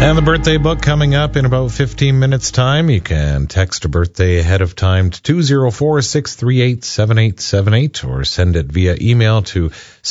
And the birthday book coming up in about 15 minutes' time. You can text a birthday ahead of time to 204-638-7878 or send it via email to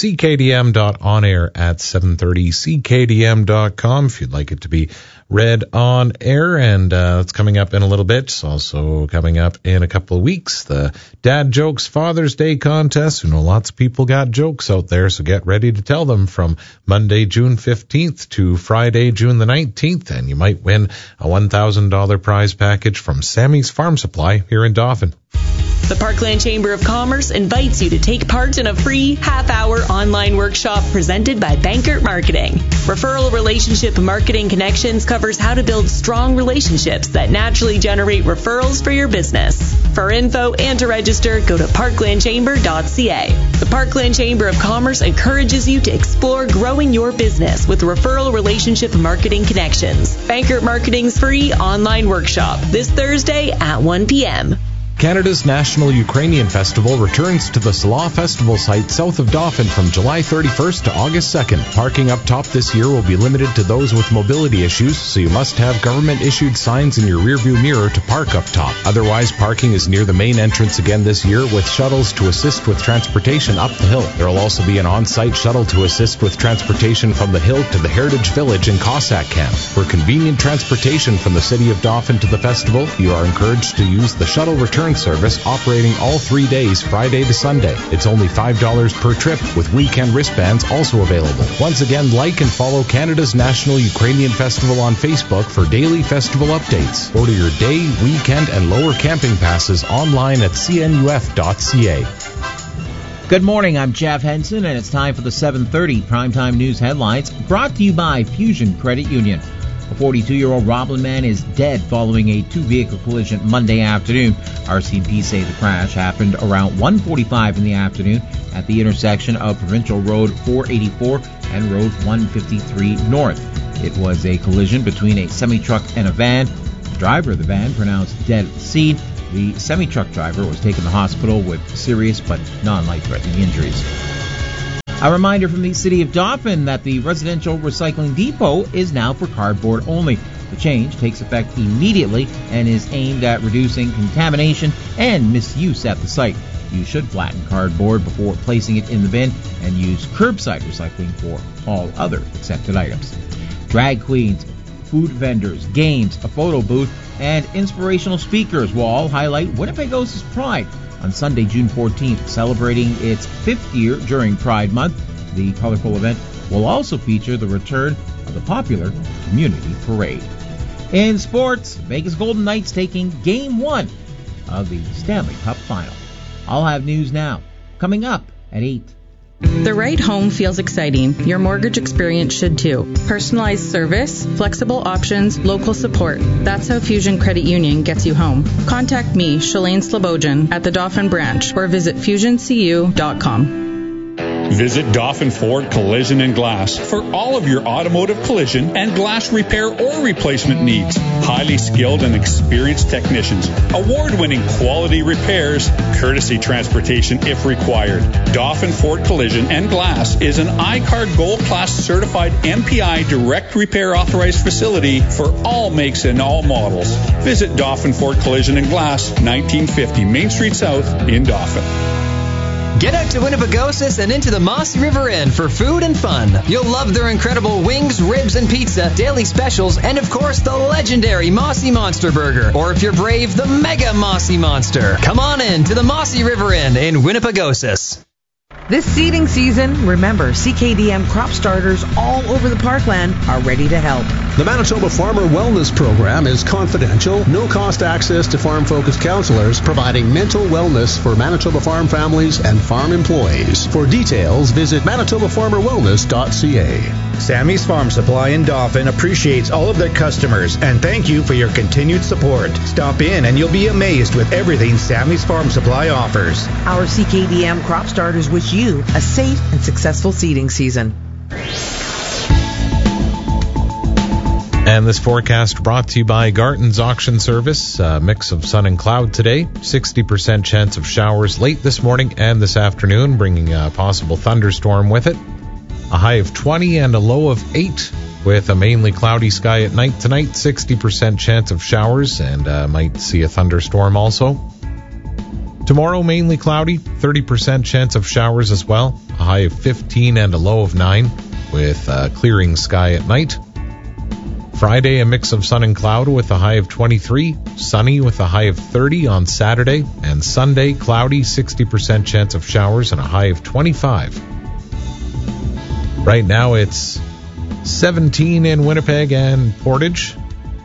ckdm.onair@730, ckdm.com if you'd like it to be read on air. And it's coming up in a little bit. It's also coming up in a couple of weeks, the Dad Jokes Father's Day contest. You know, lots of people got jokes out there, so get ready to tell them from Monday, June 15th to Friday, June the 19th, and you might win a $1,000 prize package from Sammy's Farm Supply here in Dauphin. The Parkland Chamber of Commerce invites you to take part in a free half-hour online workshop presented by Bankert Marketing. Referral Relationship Marketing Connections covers how to build strong relationships that naturally generate referrals for your business. For info and to register, go to parklandchamber.ca. The Parkland Chamber of Commerce encourages you to explore growing your business with Referral Relationship Marketing Connections. Bankert Marketing's free online workshop this Thursday at 1 p.m. Canada's National Ukrainian Festival returns to the Salah Festival site south of Dauphin from July 31st to August 2nd. Parking up top this year will be limited to those with mobility issues, so you must have government-issued signs in your rearview mirror to park up top. Otherwise, parking is near the main entrance again this year with shuttles to assist with transportation up the hill. There will also be an on-site shuttle to assist with transportation from the hill to the Heritage Village in Cossack Camp. For convenient transportation from the city of Dauphin to the festival, you are encouraged to use the shuttle return service operating all 3 days, Friday to Sunday. It's only $5 per trip, with weekend wristbands also available. Once again, like and follow Canada's National Ukrainian Festival on Facebook for daily festival updates. Order your day, weekend, and lower camping passes online at cnuf.ca. Good morning, I'm Jeff Henson, and it's time for the 7:30 Primetime News headlines, brought to you by Fusion Credit Union. A 42-year-old Roblin man is dead following a two-vehicle collision Monday afternoon. RCMP say the crash happened around 1:45 in the afternoon at the intersection of Provincial Road 484 and Road 153 North. It was a collision between a semi-truck and a van. The driver of the van pronounced dead at the scene. The semi-truck driver was taken to the hospital with serious but non-life-threatening injuries. A reminder from the City of Dauphin that the residential recycling depot is now for cardboard only. The change takes effect immediately and is aimed at reducing contamination and misuse at the site. You should flatten cardboard before placing it in the bin and use curbside recycling for all other accepted items. Drag queens, food vendors, games, a photo booth, and inspirational speakers will all highlight Winnepegosis Pride on Sunday, June 14th, celebrating its 5th year during Pride Month. The colorful event will also feature the return of the popular Community Parade. In sports, Vegas Golden Knights taking Game 1 of the Stanley Cup Final. I'll have news now, coming up at 8. The right home feels exciting. Your mortgage experience should too. Personalized service, flexible options, local support. That's how Fusion Credit Union gets you home. Contact me, Shalane Slobodjan, at the Dauphin branch or visit FusionCU.com. Visit Dauphin Ford Collision and Glass for all of your automotive collision and glass repair or replacement needs. Highly skilled and experienced technicians, award-winning quality repairs, courtesy transportation if required. Dauphin Ford Collision and Glass is an I-CARD Gold Class certified MPI direct repair authorized facility for all makes and all models. Visit Dauphin Ford Collision and Glass, 1950 Main Street South in Dauphin. Get out to Winnepegosis and into the Mossy River Inn for food and fun. You'll love their incredible wings, ribs, and pizza, daily specials, and of course the legendary Mossy Monster Burger. Or if you're brave, the Mega Mossy Monster. Come on in to the Mossy River Inn in Winnepegosis. This seeding season, remember, CKDM crop starters all over the parkland are ready to help. The Manitoba Farmer Wellness Program is confidential, no-cost access to farm-focused counselors providing mental wellness for Manitoba farm families and farm employees. For details, visit manitobafarmerwellness.ca. Sammy's Farm Supply in Dauphin appreciates all of their customers and thank you for your continued support. Stop in and you'll be amazed with everything Sammy's Farm Supply offers. Our CKDM crop starters wish you a safe and successful seeding season. And this forecast brought to you by Garton's Auction Service. A mix of sun and cloud today. 60% chance of showers late this morning and this afternoon, bringing a possible thunderstorm with it. A high of 20 and a low of 8. with a mainly cloudy sky at night tonight, 60% chance of showers, and might see a thunderstorm also. Tomorrow, mainly cloudy, 30% chance of showers as well, a high of 15 and a low of 9, with a clearing sky at night. Friday, a mix of sun and cloud with a high of 23, sunny with a high of 30 on Saturday, and Sunday, cloudy, 60% chance of showers and a high of 25. Right now, it's 17 in Winnipeg and Portage,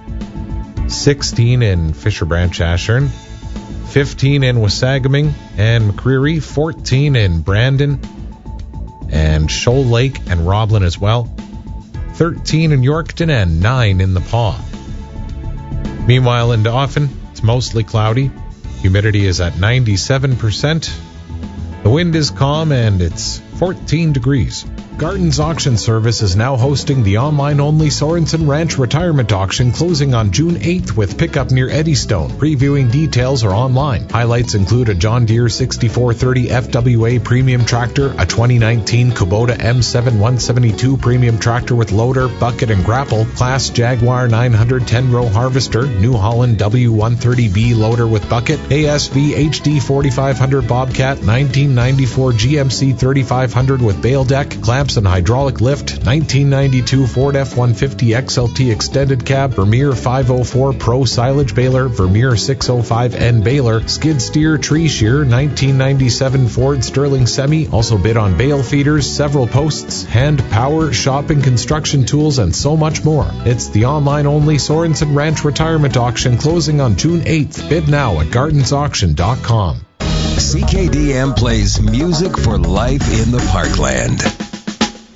16 in Fisher Branch Ashern, 15 in Wasagaming and McCreary, 14 in Brandon and Shoal Lake and Roblin as well, 13 in Yorkton and 9 in the Paw. Meanwhile, in Dauphin, it's mostly cloudy. Humidity is at 97%. The wind is calm and it's 14 degrees. Gardens Auction Service is now hosting the online-only Sorensen Ranch Retirement Auction closing on June 8th with pickup near Eddystone. Previewing details are online. Highlights include a John Deere 6430 FWA premium tractor, a 2019 Kubota M7 172 premium tractor with loader, bucket, and grapple, Class Jaguar 910-row harvester, New Holland W130B loader with bucket, ASV HD 4500 Bobcat, 1994 GMC 3500 with bale deck, clamps and hydraulic lift, 1992 Ford F-150 XLT extended cab, Vermeer 504 Pro silage baler, Vermeer 605N baler, skid steer tree shear, 1997 Ford Sterling Semi, also bid on bale feeders, several posts, hand power, shopping, construction tools, and so much more. It's the online-only Sorensen Ranch Retirement Auction closing on June 8th. Bid now at gardensauction.com. CKDM plays music for life in the Parkland.